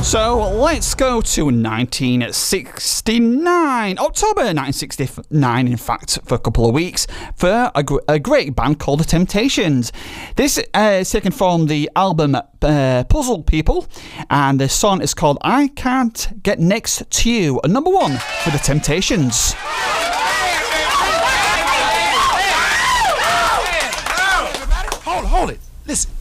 So let's go to 1969, October 1969, in fact, for a couple of weeks, for a great band called The Temptations. This is taken from the album Puzzle People, and the song is called I Can't Get Next to You, a number one for The Temptations. Hold it. Listen.